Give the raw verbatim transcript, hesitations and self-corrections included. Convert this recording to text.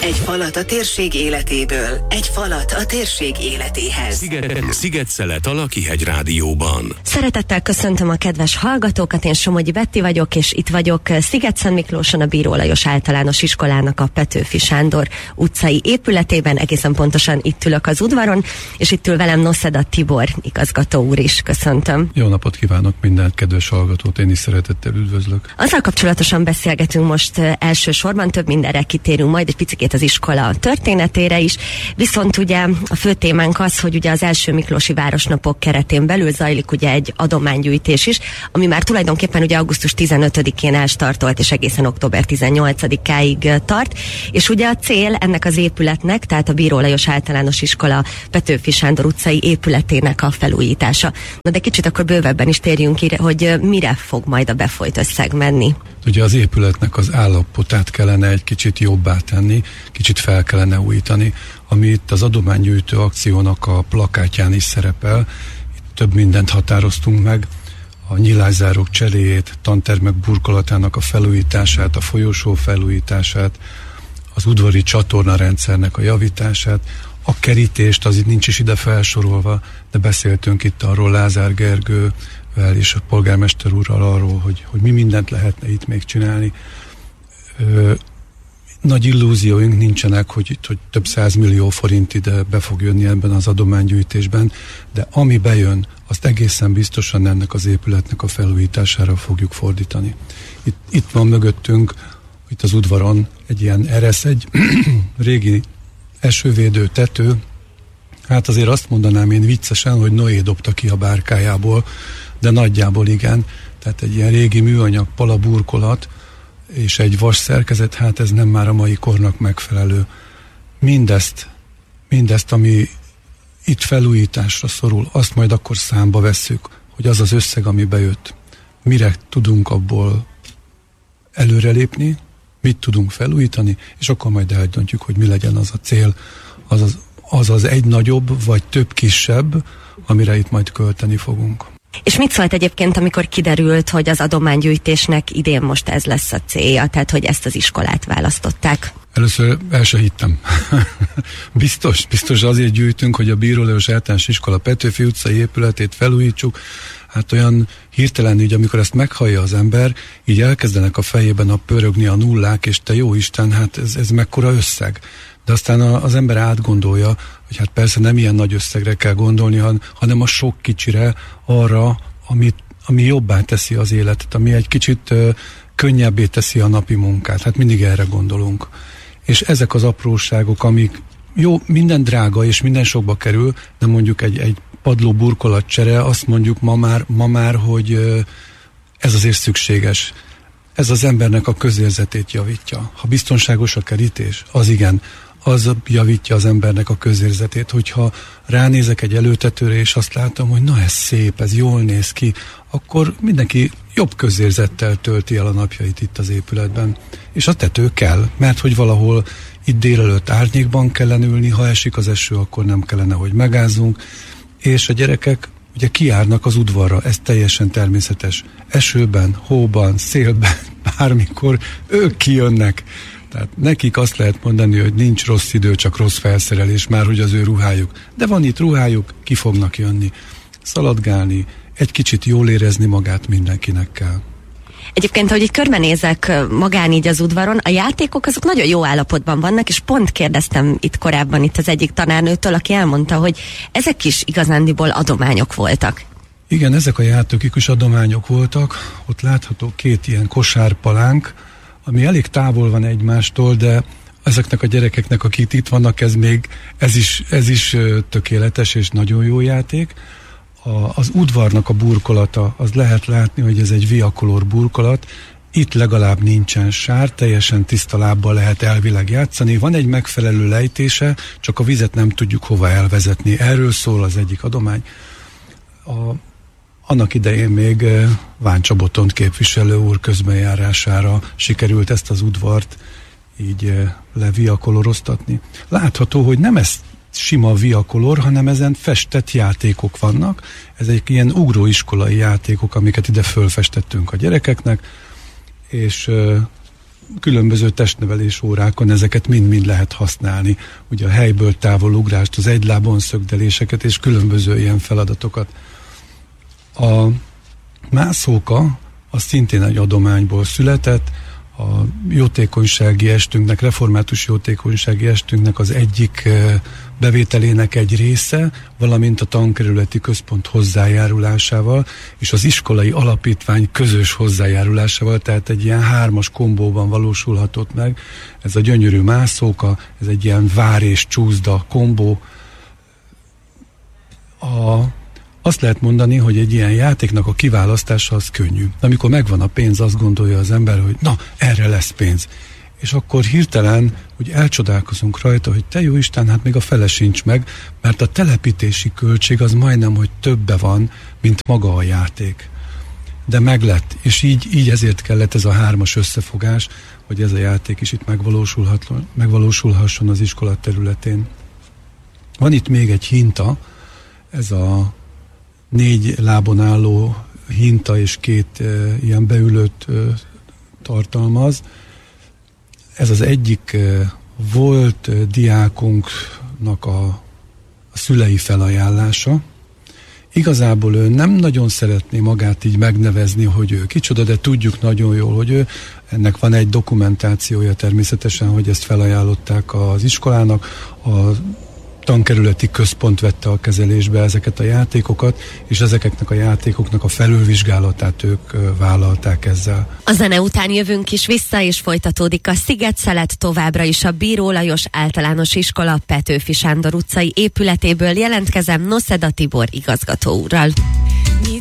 Egy falat a térség életéből, egy falat a térség életéhez. Sziget, Sziget-Szelet a Lakihegy Rádióban. Szeretettel köszöntöm a kedves hallgatókat, én Somogyi Betti vagyok, és itt vagyok Sziget-Szent Miklóson, a Bíró Lajos Általános Iskolának a Petőfi Sándor utcai épületében, egészen pontosan itt ülök az udvaron, és itt ül velem Noszeda Tibor igazgató úr is. Köszöntöm. Jó napot kívánok minden kedves hallgatót, én is szeretettel üdvözlök. Azzal kapcsolatosan beszélgetünk most elsősorban, több mindenre kitérünk majd, egy picikét az iskola történetére is, viszont ugye a fő témánk az, hogy ugye az első miklósi városnapok keretén belül zajlik ugye egy adománygyűjtés is, ami már tulajdonképpen ugye augusztus tizenötödikén elstartolt, és egészen október tizennyolcadikáig tart, és ugye a cél ennek az épületnek, tehát a Bíró Lajos Általános Iskola Petőfi Sándor utcai épületének a felújítása. Na de kicsit akkor bővebben is térjünk ki, hogy mire fog majd a befolyt összeg menni. Ugye az épületnek az állapotát kellene egy kicsit jobbá tenni, kicsit fel kellene újítani, ami itt az adománygyűjtő akciónak a plakátján is szerepel. Itt több mindent határoztunk meg, a nyilászárók cseréjét, tantermek burkolatának a felújítását, a folyosó felújítását, az udvari csatornarendszernek a javítását, a kerítést, az itt nincs is ide felsorolva, de beszéltünk itt arról Lázár Gergővel és a polgármester úrral arról, hogy, hogy mi mindent lehetne itt még csinálni. Ö, nagy illúzióink nincsenek, hogy, hogy több százmillió forint ide be fog jönni ebben az adománygyűjtésben, de ami bejön, azt egészen biztosan ennek az épületnek a felújítására fogjuk fordítani. Itt, itt van mögöttünk, itt az udvaron egy ilyen eresz, egy régi esővédő tető. Hát azért azt mondanám én viccesen, hogy Noé dobta ki a bárkájából, de nagyjából igen. Tehát egy ilyen régi műanyag palaburkolat és egy vas szerkezet, hát ez nem már a mai kornak megfelelő. Mindezt, mindezt, ami itt felújításra szorul, azt majd akkor számba vesszük, hogy az az összeg, ami bejött, mire tudunk abból előrelépni, mit tudunk felújítani, és akkor majd eldöntjük, hogy mi legyen az a cél, az az, az, az egy nagyobb, vagy több kisebb, amire itt majd költeni fogunk. És mit szólt egyébként, amikor kiderült, hogy az adománygyűjtésnek idén most ez lesz a célja, tehát hogy ezt az iskolát választották? Először el se hittem. biztos, biztos azért gyűjtünk, hogy a Bíró Lajos Általános Iskola Petőfi utcai épületét felújítsuk. Hát olyan hirtelen így, amikor ezt meghallja az ember, így elkezdenek a fejében a pörögni a nullák, és te jó Isten, hát ez, ez mekkora összeg. De aztán a, az ember átgondolja, hogy hát persze nem ilyen nagy összegre kell gondolni, hanem a sok kicsire, arra, amit, ami jobbá teszi az életet, ami egy kicsit ö, könnyebbé teszi a napi munkát. Hát mindig erre gondolunk. És ezek az apróságok, amik jó, minden drága és minden sokba kerül, de mondjuk egy, egy padló burkolatcsere, azt mondjuk ma már, ma már, hogy ö, ez azért szükséges. Ez az embernek a közérzetét javítja. Ha biztonságos a kerítés, az igen, az javítja az embernek a közérzetét. Hogyha ránézek egy előtetőre, és azt látom, hogy na ez szép, ez jól néz ki, akkor mindenki jobb közérzettel tölti el a napjait itt az épületben. És a tető kell, mert hogy valahol itt délelőtt árnyékban kellene ülni, ha esik az eső, akkor nem kellene, hogy megázzunk, és a gyerekek ugye kijárnak az udvarra, ez teljesen természetes. Esőben, hóban, szélben, bármikor ők kijönnek. Tehát nekik azt lehet mondani, hogy nincs rossz idő, csak rossz felszerelés, már hogy az ő ruhájuk. De van itt ruhájuk, ki fognak jönni. Szaladgálni, egy kicsit jól érezni magát mindenkinek kell. Egyébként, ahogy így körbenézek magán így az udvaron, a játékok azok nagyon jó állapotban vannak, és pont kérdeztem itt korábban itt az egyik tanárnőtől, aki elmondta, hogy ezek is igazándiból adományok voltak. Igen, ezek a játékok is adományok voltak. Ott látható két ilyen kosárpalánk, ami elég távol van egymástól, de ezeknek a gyerekeknek, akik itt vannak, ez még, ez is, ez is tökéletes és nagyon jó játék. A, az udvarnak a burkolata, az lehet látni, hogy ez egy viakolor burkolat, itt legalább nincsen sár, teljesen tiszta lábbal lehet elvileg játszani, van egy megfelelő lejtése, csak a vizet nem tudjuk hova elvezetni, erről szól az egyik adomány. A, annak idején még Váncsa Botont képviselő úr közbenjárására sikerült ezt az udvart így leviakoloroztatni. Látható, hogy nem ez sima viakolor, hanem ezen festett játékok vannak. Ez egy ilyen ugróiskolai játékok, amiket ide fölfestettünk a gyerekeknek, és különböző testnevelés órákon ezeket mind-mind lehet használni. Ugye a helyből távolugrást, az egylábon szögdeléseket és különböző ilyen feladatokat. A mászóka az szintén egy adományból született, a jótékonysági estünknek, református jótékonysági estünknek az egyik bevételének egy része, valamint a tankerületi központ hozzájárulásával, és az iskolai alapítvány közös hozzájárulásával, tehát egy ilyen hármas kombóban valósulhatott meg. Ez a gyönyörű mászóka, ez egy ilyen vár és csúszda kombó. A Azt lehet mondani, hogy egy ilyen játéknak a kiválasztása az könnyű. Amikor megvan a pénz, azt gondolja az ember, hogy na, erre lesz pénz. És akkor hirtelen, hogy elcsodálkozunk rajta, hogy te jó Isten, hát még a fele sincs meg, mert a telepítési költség az majdnem, hogy többe van, mint maga a játék. De meglett, és így, így ezért kellett ez a hármas összefogás, hogy ez a játék is itt megvalósulhasson az iskola területén. Van itt még egy hinta, ez a négy lábon álló hinta és két e, ilyen beülőt e, tartalmaz. Ez az egyik e, volt e, diákunknak a, a szülei felajánlása. Igazából ő nem nagyon szeretné magát így megnevezni, hogy ő kicsoda, de tudjuk nagyon jól, hogy ő, ennek van egy dokumentációja természetesen, hogy ezt felajánlották az iskolának, a tankerületi központ vette a kezelésbe ezeket a játékokat, és ezeknek a játékoknak a felülvizsgálatát ők vállalták ezzel. A zene után jövünk is vissza, és folytatódik a Sziget-szelet továbbra is a Bíró Lajos Általános Iskola Petőfi Sándor utcai épületéből. Jelentkezem Noszeda Tibor igazgató úrral.